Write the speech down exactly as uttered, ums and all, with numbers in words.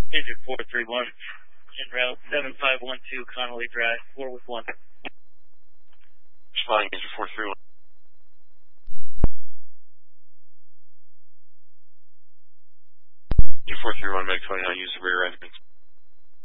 Engine four three one, en route seven five one two Connolly Drive, four with one. Flying engine four three one. Engine four three one, Meg twenty-nine, use the rear entrance.